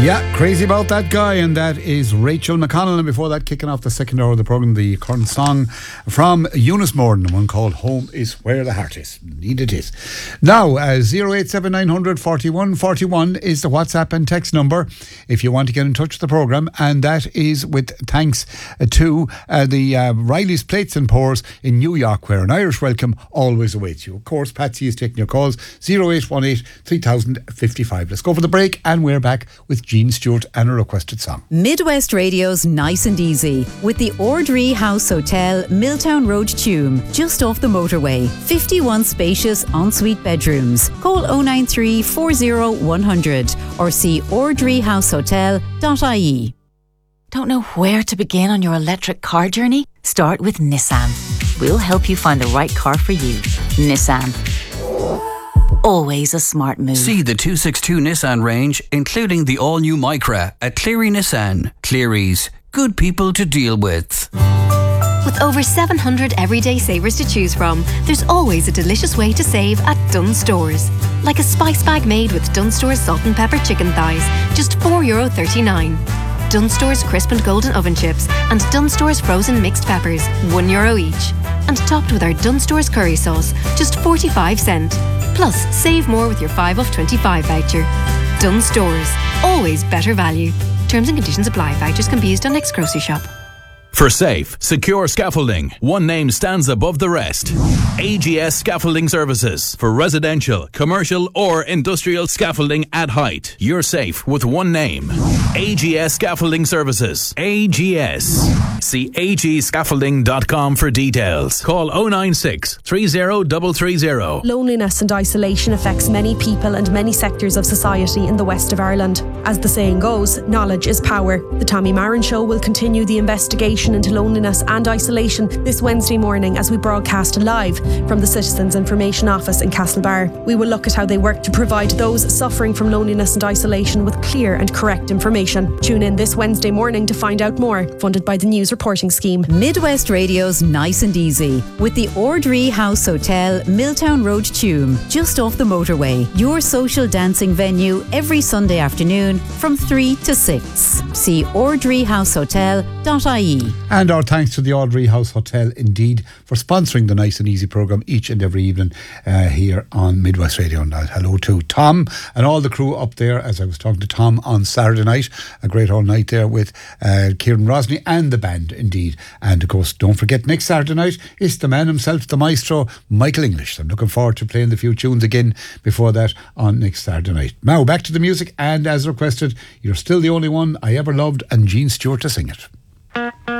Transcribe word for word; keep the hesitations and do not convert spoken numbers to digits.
Yeah, crazy about that guy, and that is Rachel McConnell. And before that, kicking off the second hour of the programme, the current song from Eunice Morden, one called Home is Where the Heart Is. Indeed it is. Now, uh, zero eight seven nine hundred forty-one forty-one is the WhatsApp and text number if you want to get in touch with the programme, and that is with thanks to uh, the uh, Riley's Plates and Pours in New York, where an Irish welcome always awaits you. Of course, Patsy is taking your calls, zero eight one eight three thousand fifty-five. Let's go for the break, and we're back with Jean Stewart and a requested song. Midwest Radio's Nice and Easy with the Ordree House Hotel, Milltown Road, Tuam, just off the motorway. fifty-one spacious ensuite bedrooms. Call oh nine three four oh one hundred or see ordree house hotel dot I E. Don't know where to begin on your electric car journey? Start with Nissan. We'll help you find the right car for you. Nissan. Always a smart move. See the two sixty-two Nissan range, including the all-new Micra at Cleary Nissan. Cleary's, good people to deal with. With over seven hundred everyday savers to choose from, there's always a delicious way to save at Dunnes Stores. Like a spice bag made with Dunnes Stores salt and pepper chicken thighs, just four euro thirty-nine. Dunnes Stores crisp and golden oven chips and Dunnes Stores frozen mixed peppers, one euro each. And topped with our Dunnes Stores curry sauce, just forty-five cent. Plus, save more with your five off twenty-five voucher. Dunnes Stores, always better value. Terms and conditions apply. Vouchers can be used on next grocery shop. For safe, secure scaffolding, one name stands above the rest. A G S Scaffolding Services. For residential, commercial or industrial scaffolding at height. You're safe with one name. A G S Scaffolding Services. A G S. See a g scaffolding dot com for details. Call oh nine six three oh three three oh. Loneliness and isolation affects many people and many sectors of society in the west of Ireland. As the saying goes, knowledge is power. The Tommy Marin Show will continue the investigation into loneliness and isolation this Wednesday morning as we broadcast live from the Citizens Information Office in Castlebar. We will look at how they work to provide those suffering from loneliness and isolation with clear and correct information. Tune in this Wednesday morning to find out more. Funded by the News Reporting Scheme. Midwest Radio's Nice and Easy with the Ordree House Hotel, Milltown Road, Tuam, just off the motorway. Your social dancing venue every Sunday afternoon from three to six. See ordree house hotel dot I E. And our thanks to the Ordree House Hotel, indeed, for sponsoring the Nice and Easy programme each and every evening uh, here on Midwest Radio. And uh, hello to Tom and all the crew up there, as I was talking to Tom on Saturday night. A great all night there with uh, Kieran Rosny and the band, indeed. And of course, don't forget, next Saturday night is the man himself, the maestro, Michael English. I'm looking forward to playing the few tunes again before that on next Saturday night. Now, back to the music, and as requested, You're Still the Only One I Ever Loved, and Jean Stewart to sing it.